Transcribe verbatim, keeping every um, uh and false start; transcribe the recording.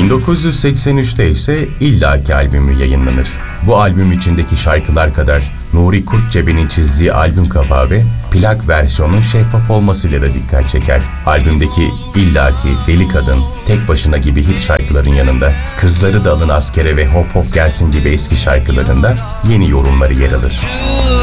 bin dokuz yüz seksen üçte ise İllaki albümü yayınlanır. Bu albüm içindeki şarkılar kadar Nuri Kurtçebi'nin çizdiği albüm kapağı ve plak versiyonun şeffaf olmasıyla da dikkat çeker. Albümdeki İllaki, Deli Kadın, Tek Başına gibi hit şarkıların yanında Kızları da Alın Askere ve Hop Hop Gelsin gibi eski şarkılarında yeni yorumları yer alır.